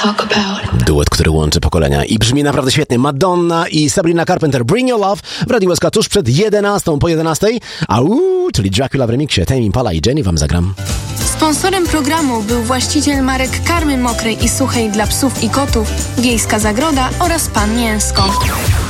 talk about. Duet, który łączy pokolenia i brzmi naprawdę świetnie. Madonna i Sabrina Carpenter, Bring Your Love w Radiu SK tuż przed 11, po 11. Czyli Dracula w remiksie. Tame Impala i Jenny wam zagram. Sponsorem programu był właściciel marek karmy mokrej i suchej dla psów i kotów, Wiejska Zagroda oraz Pan Mięsko.